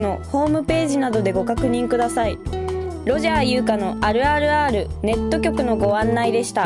のホームページなどでご確認ください。ロジャー優香のあるある R ネット局のご案内でした。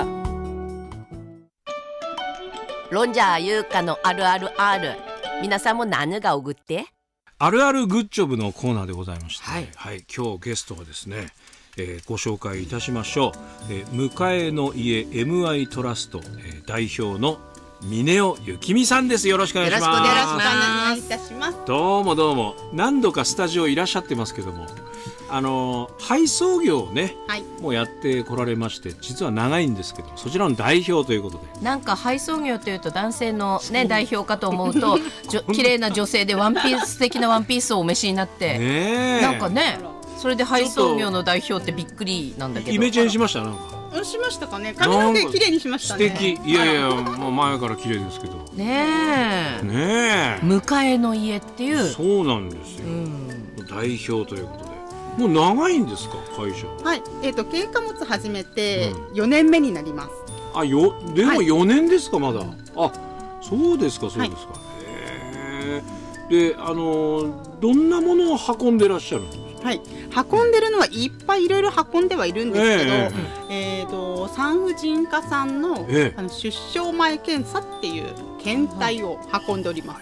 ロジャー優香のあるある R、 皆さんも何が送ってあるあるグッジョブのコーナーでございまして、今日ゲストはですね、ご紹介いたしましょう。迎えの家 MI トラスト、代表の峰尾幸美さんです。よろしくお願いします。 よろしくお願いいたします。 どうもどうも。何度かスタジオいらっしゃってますけども、配送業をね、もうやってこられまして、実は長いんですけど、そちらの代表ということで、 なんか配送業というと男性の、ね、代表かと思うと綺麗な女性でワンピース素敵なワンピースをお召しになって、なんかね、それで配送業の代表ってびっくりなんだけど、 イメチェンしました。なんかしましたかね。髪の毛綺麗にしましたね。 素敵。いやいや、もう前から綺麗ですけどねえ、 ねえ、 迎えの家っていう、 そうなんですよ、代表ということで。もう長いんですか、会社。 はい、軽貨物始めて4年目になります。 でも4年ですか、まだ。そうですか、そうですか。で、どんなものを運んでらっしゃるんですか。 運んでるのはいっぱいいろいろ運んではいるんですけど、産婦人科さんの、出生前検査っていう検体を運んでおります。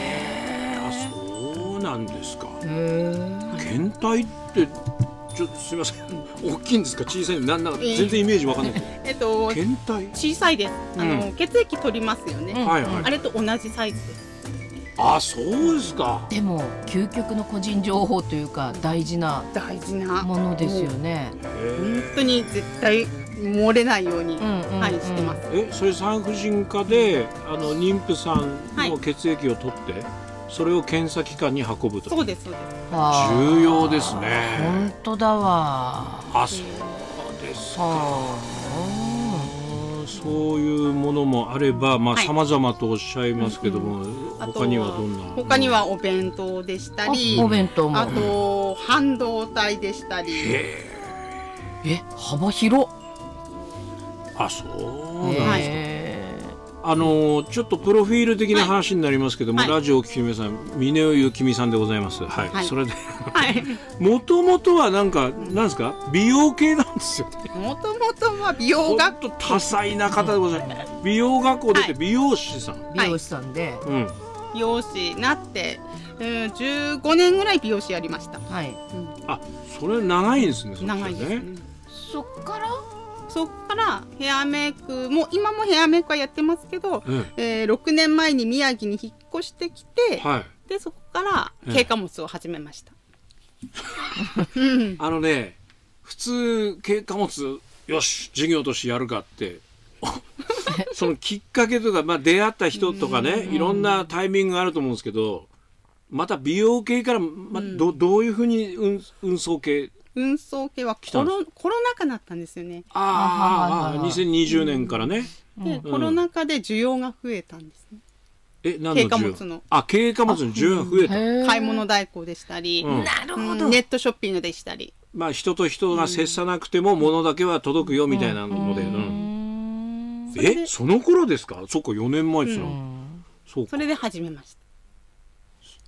そうなんですか。検体ってすみません、大きいんですか、小さいんですか、全然イメージわかんない。検体小さいです。血液取りますよね、あれと同じサイズです。 そうですか。 でも究極の個人情報というか大事なものですよね。 本当に絶対漏れないようにしてます。 それ産婦人科で妊婦さんの血液を取って、それを検査機関に運ぶと。 そうです、そうです。 重要ですね。 本当だわ。 そうですか。そういうものもあれば、様々とおっしゃいますけども、他にはどんな。 他にはお弁当でしたり、 お弁当も、 あと半導体でしたり。 幅広。 そうなんですか。ちょっとプロフィール的な話になりますけども、ラジオをお聞きの皆さん、峰尾幸美さんでございます。それでもともとはなんですか、美容系なんですよね。 もともとは美容学校、 多彩な方でございます。美容学校出て美容師さん、 美容師さんで、 美容師になって、15年ぐらい美容師やりました。 それ長いんですね。 長いですね。 そっからヘアメイクも、今もヘアメイクはやってますけど、6年前に宮城に引っ越してきて、でそこから軽貨物を始めました。 普通軽貨物よし事業としてやるかってそのきっかけとか、出会った人とかね、いろんなタイミングがあると思うんですけど、また美容系から、どういうふうに運送系はコロナ禍だったんですよね。 2020年からね。 でコロナ禍で需要が増えたんですね。軽貨物の軽貨物の需要が増えた。 買い物代行でしたり、 なるほど、 ネットショッピングでしたり、 人と人が接さなくても物だけは届くよみたいなので、その頃ですか。そっか、4年前ですよ。 それで始めました。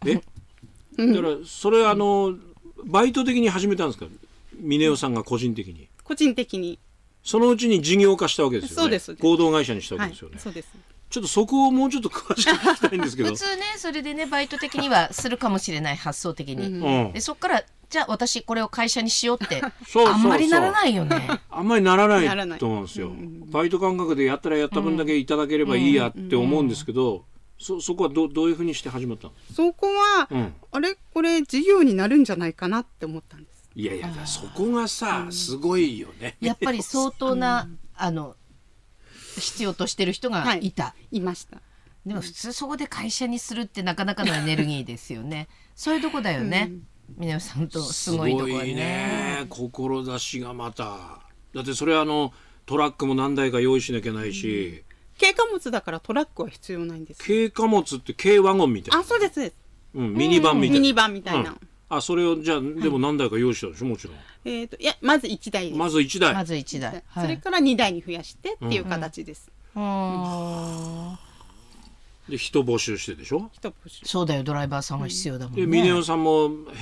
だからそれバイト的に始めたんですか、峰尾さんが個人的に。そのうちに事業化したわけですよね。 そうです。 合同会社にしたわけですよね。 そうです。 ちょっとそこをもうちょっと詳しく聞きたいんですけど。 普通ね、それでね、バイト的にはするかもしれない、発想的に。でそっからじゃあ私これを会社にしようってあんまりならないよね。 あんまりならないと思うんですよ。バイト感覚でやったらやった分だけいただければいいやって思うんですけど、そこはどういうふうにして始まったの？ そこは、これ事業になるんじゃないかなって思ったんです。 いやそこがさ、すごいよね。 やっぱり相当な必要としてる人がいました。 でも普通そこで会社にするってなかなかのエネルギーですよね。そういうとこだよね。峰尾さんとすごいところね。 志がまた。だってそれトラックも何台か用意しなきゃないし。 軽貨物だからトラックは必要ないんです。 軽貨物って軽ワゴンみたいな。 そうです。 ミニバンみたいな。それをじゃあでも何台か用意したでしょ、もちろん。 いや、まず1台です。 まず1台。 それから2台に増やしてっていう形です。 で人募集してでしょ。 人募集。 そうだよ、ドライバーさんが必要だもんね。 で峰代さんも